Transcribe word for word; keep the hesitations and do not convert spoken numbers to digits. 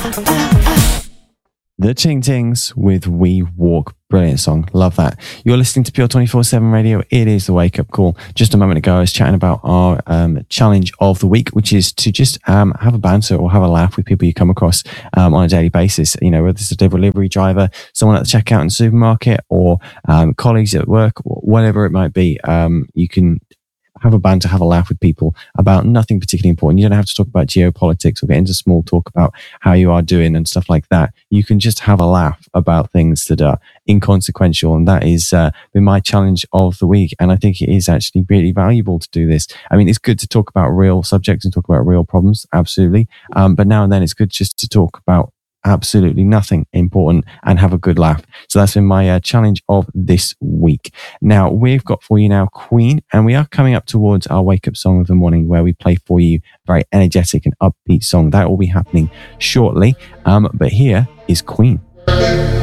The Ting Tings with We Walk. Brilliant song. Love that. You're listening to Pure twenty-four seven Radio. It is the Wake Up Call. Just a moment ago, I was chatting about our um, challenge of the week, which is to just um, have a banter or have a laugh with people you come across um, on a daily basis. You know, whether it's a delivery driver, someone at the checkout in the supermarket, or um, colleagues at work, whatever it might be. Um, you can have a banter, have a laugh with people about nothing particularly important. You don't have to talk about geopolitics or get into small talk about how you are doing and stuff like that. You can just have a laugh about things that are inconsequential. And that is uh, been my challenge of the week. And I think it is actually really valuable to do this. I mean, it's good to talk about real subjects and talk about real problems. Absolutely. Um, but now and then it's good just to talk about absolutely nothing important and have a good laugh. So that's been my uh, challenge of this week. Now we've got for you now Queen, and we are coming up towards our wake up song of the morning, where we play for you a very energetic and upbeat song. That will be happening shortly. Um, but here is Queen.